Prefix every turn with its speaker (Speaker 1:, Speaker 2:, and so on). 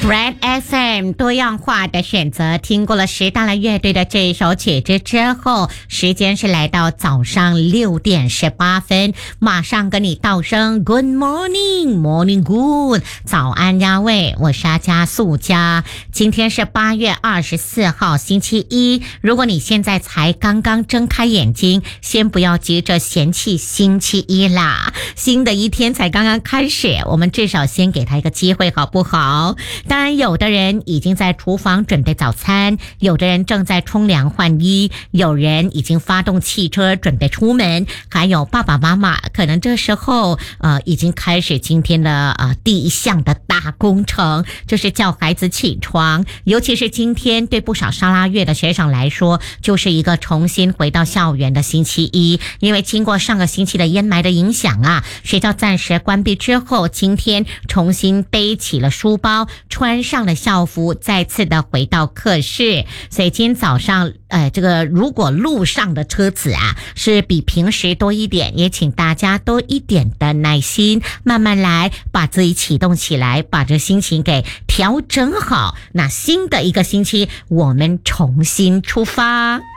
Speaker 1: Red FM 多样化的选择，听过了十大来乐队的这一首曲子之后，时间是来到早上6点18分，马上跟你道声 Good morning Morning Good 早安呀喂，我是阿加素佳。今天是8月24号星期一，如果你现在才刚刚睁开眼睛，先不要急着嫌弃星期一啦，新的一天才刚刚开始，我们至少先给他一个机会好不好？当然有的人已经在厨房准备早餐，有的人正在冲凉换衣，有人已经发动汽车准备出门，还有爸爸妈妈可能这时候已经开始今天的第一项的大工程，就是叫孩子起床。尤其是今天对不少沙拉月的学生来说，就是一个重新回到校园的星期一，因为经过上个星期的烟霾的影响啊，学校暂时关闭之后，今天重新背起了书包，穿上了校服，再次的回到课室。所以今天早上这个如果路上的车子啊是比平时多一点，也请大家多一点的耐心，慢慢来，把自己启动起来，把这心情给调整好。那新的一个星期我们重新出发。